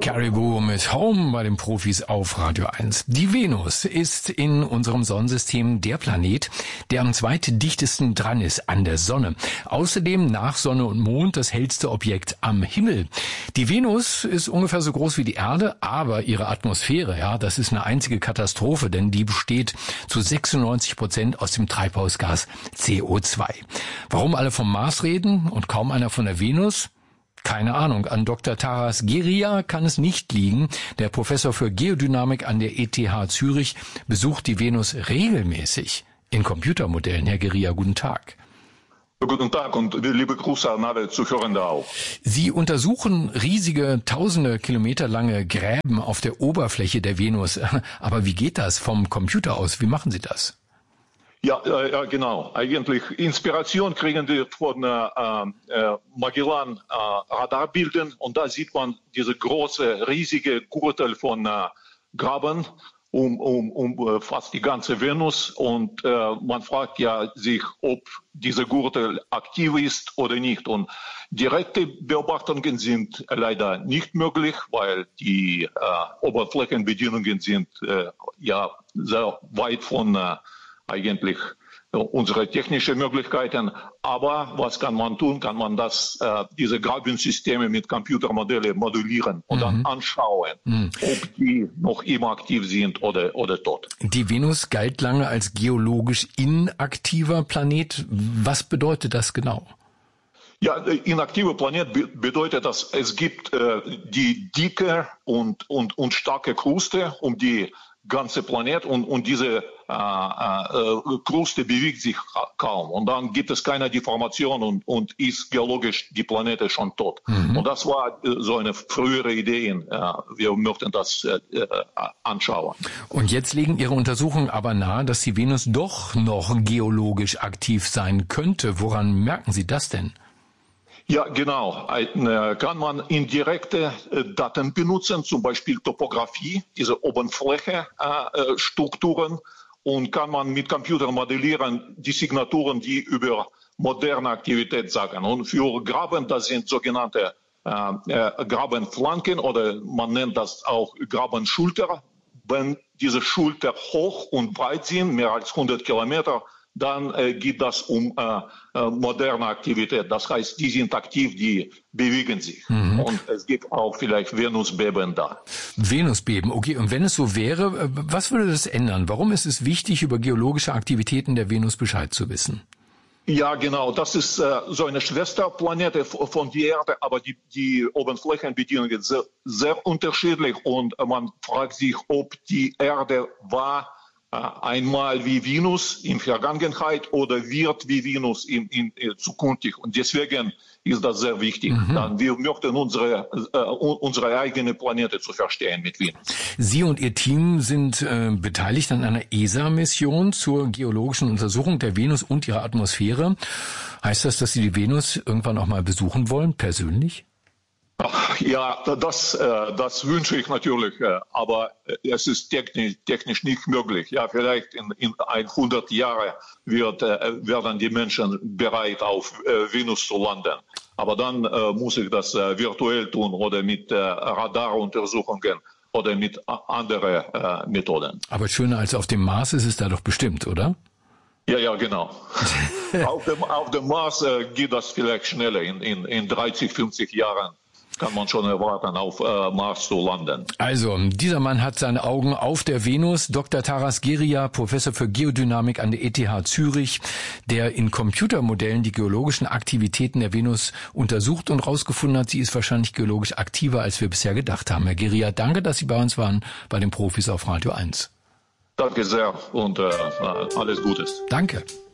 Caribou mit Home bei den Profis auf Radio 1. Die Venus ist in unserem Sonnensystem der Planet, der am zweitdichtesten dran ist an der Sonne. Außerdem nach Sonne und Mond das hellste Objekt am Himmel. Die Venus ist ungefähr so groß wie die Erde, aber ihre Atmosphäre, ja, das ist eine einzige Katastrophe, denn die besteht zu 96% aus dem Treibhausgas CO2. Warum alle vom Mars reden und kaum einer von der Venus? Keine Ahnung. An Dr. Taras Geria kann es nicht liegen. Der Professor für Geodynamik an der ETH Zürich besucht die Venus regelmäßig in Computermodellen. Herr Geria, guten Tag. Guten Tag und liebe Grüße an alle Zuhörende auch. Sie untersuchen riesige, tausende Kilometer lange Gräben auf der Oberfläche der Venus. Aber wie geht das vom Computer aus? Wie machen Sie das? Ja, genau. Eigentlich Inspiration kriegen wir von Magellan Radarbildern und da sieht man diese große, riesige Gürtel von Graben um fast die ganze Venus und man fragt ja sich, ob diese Gürtel aktiv ist oder nicht. Und direkte Beobachtungen sind leider nicht möglich, weil die Oberflächenbedingungen sind ja sehr weit von eigentlich unsere technischen Möglichkeiten. Aber was kann man tun? Kann man diese Grabensysteme mit Computermodellen modellieren und dann anschauen, ob die noch immer aktiv sind oder tot. Die Venus galt lange als geologisch inaktiver Planet. Was bedeutet das genau? Ja, inaktiver Planet bedeutet, dass es gibt die dicke und starke Kruste um die ganze Planet und diese Kruste bewegt sich kaum und dann gibt es keine Deformation und ist geologisch die Planete schon tot. Und das war so eine frühere Idee. Wir möchten das anschauen. Und jetzt legen Ihre Untersuchungen aber nahe, dass die Venus doch noch geologisch aktiv sein könnte. Woran merken Sie das denn? Ja, genau. Kann man indirekte Daten benutzen, zum Beispiel Topographie, diese Oberfläche-Strukturen, und kann man mit Computern modellieren die Signaturen, die über moderne Aktivität sagen. Und für Graben, das sind sogenannte Grabenflanken oder man nennt das auch Grabenschulter. Wenn diese Schulter hoch und breit sind, mehr als 100 Kilometer, dann geht das um moderne Aktivität. Das heißt, die sind aktiv, die bewegen sich. Und es gibt auch vielleicht Venusbeben da. Venusbeben, okay. Und wenn es so wäre, was würde das ändern? Warum ist es wichtig, über geologische Aktivitäten der Venus Bescheid zu wissen? Ja, genau. Das ist so eine Schwesterplanete von der Erde, aber die Oberflächenbedingungen sind sehr unterschiedlich und man fragt sich, ob die Erde war einmal wie Venus in Vergangenheit oder wird wie Venus in zukünftig. Und deswegen ist das sehr wichtig. Dann wir möchten unsere eigene Planete zu verstehen mit Venus. Sie und Ihr Team sind beteiligt an einer ESA-Mission zur geologischen Untersuchung der Venus und ihrer Atmosphäre. Heißt das, dass Sie die Venus irgendwann auch mal besuchen wollen, persönlich? Ja, das wünsche ich natürlich, aber es ist technisch nicht möglich. Ja, vielleicht in 100 Jahren werden die Menschen bereit, auf Venus zu landen. Aber dann muss ich das virtuell tun oder mit Radaruntersuchungen oder mit anderen Methoden. Aber schöner als auf dem Mars ist es da doch bestimmt, oder? Ja, genau. auf dem Mars geht das vielleicht schneller. In 30, 50 Jahren kann man schon erwarten, auf Mars zu landen. Also, dieser Mann hat seine Augen auf der Venus. Dr. Taras Geria, Professor für Geodynamik an der ETH Zürich, der in Computermodellen die geologischen Aktivitäten der Venus untersucht und herausgefunden hat, sie ist wahrscheinlich geologisch aktiver, als wir bisher gedacht haben. Herr Geria, danke, dass Sie bei uns waren, bei den Profis auf Radio 1. Danke sehr und alles Gute. Danke.